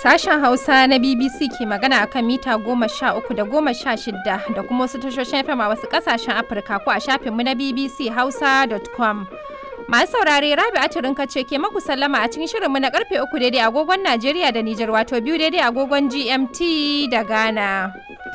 Sashen Hausa na BBC ke magana akan mita 13 da 16 da kuma wasu tashoshin FM a wasu kasashen Afirka ko a shafinmu na bbchausa.com. Masu saurare Rabi'atu Rinka ce ke maku sallama a cikin shirinmu na karfe 3 daidai agogon Najeriya da Nijar wato 2 daidai agogon GMT da Ghana.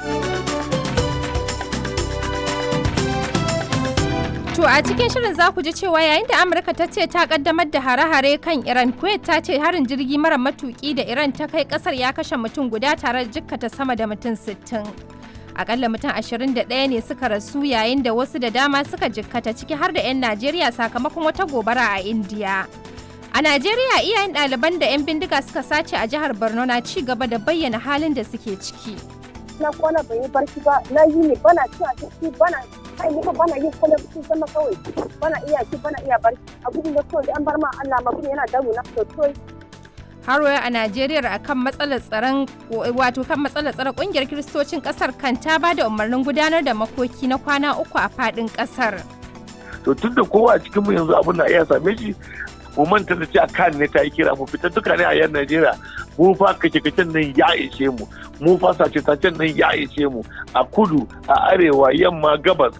To a cikin shirin za ku ji cewa yayin da Amurka ta ce ta kaddamar da hare-hare kan Iran, Kuwait ta ce harin jirgi mara matuki da Iran ta kai kasar ya kashe mutum guda tare da jikkata sama da mutum 60. Akalla mutum 21 ne suka rasu yayin da wasu da dama suka jikkata ciki har da 'yan Najeriya sakamakon wata gobara a Indiya. A Najeriya iyayen ɗaliban da 'yan bindiga suka sace a jihar Borno na ci gaba da bayyana halin da suke ciki. Na kwana bai yi barci ba, na yi ne bana cin abinci bana bana yin kwallon cikin sama kawai bana iya ci bana iya barci a gudun da kawai an bar ma Allah ma gudun yana damu na sosai. Har a Najeriya akan matsalar tsaron kungiyar Kiristocin kasar kan ta ba da umarnin gudanar da makoki na kwana 3 a fadin kasar. To tunda kowa a cikin mu yanzu abin na iya same shi mu manta da cewa kan ne ta yi kira mu fita duka ne a yan Najeriya mu fa kace-kacen nan ya ishe mu fa sace-sacen nan ya ishe mu a kudu a arewa yamma gabas.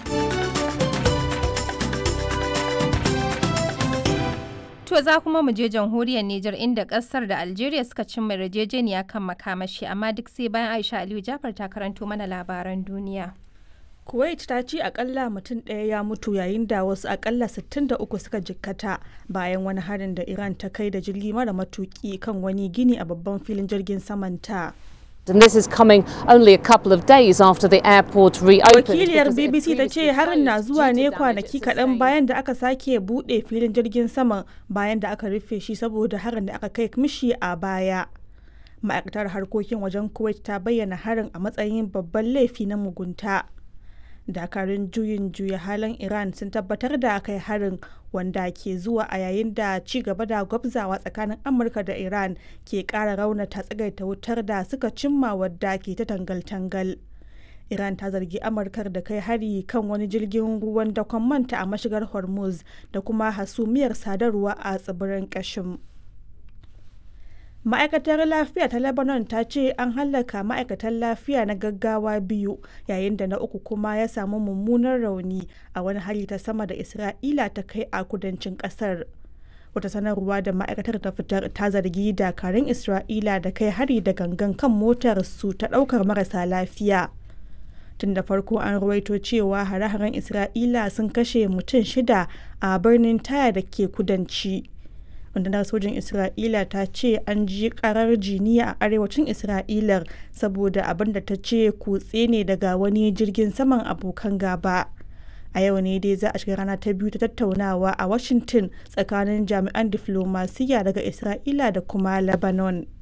To za kuma mu je jamhuriyar Nijar inda kasar da Algeria suka cimma yarjejeniya kan makamashi amma duk sai bayan Aisha Aliyu Jafar ta karanto mana labaran duniya. Kuwait ta ce akalla mutum ɗaya ya mutu yayin da wasu akalla 63 suka jikkata bayan wani harin da Iran ta kai da jirgi mara matuki kan wani gini a babban filin jirgin samanta. And this is coming only a couple of days after the airport reopened. Wakiliyar BBC ta ce harin na zuwa ne kwanaki kaɗan bayan da aka sake buɗe filin jirgin sama bayan da aka rufe shi saboda harin da aka kai mishi a baya. Ma'aikatar harkokin wajen Kuwait ta bayyana harin a matsayin babban laifi na mugunta. Dakarun juyin juya halin Iran sun tabbatar da kai harin wanda ke zuwa a yayin da ci gaba da gwabzawa tsakanin Amurka da Iran ke ƙara raunata tsagaita wutar da suka cimma wadda ke ta tangal-tangal. Iran ta zargi Amurkar da kai hari kan wani jirgin ruwan dakon manta a mashigar Hormuz da kuma hasumiyar sadarwa a tsibirin Kashim. Ma'aikatar lafiya ta Lebanon ta ce an hallaka ma'aikatan lafiya na gaggawa 2 yayin da na uku kuma ya samu mummunan rauni a wani hari ta sama da Isra'ila ta kai a kudancin kasar. Wata sanarwa da ma'aikatar ta fitar ta zargi dakarun Isra'ila da kai hari da gangan kan motar su ta daukar marasa lafiya. Tun da farko an ruwaito cewa hare-haren Isra'ila sun kashe mutum 6 a birnin Taya da ke kudanci. Rundunar sojin Isra'ila ta ce an ji karar jiniya a arewacin Isra'ilar saboda abin da ta ce kutse ne daga wani jirgin saman abokan gaba. A yau ne dai za a shiga rana ta biyu ta tattaunawa a Washington tsakanin jami'an diflomasiyya daga Isra'ila da kuma Lebanon.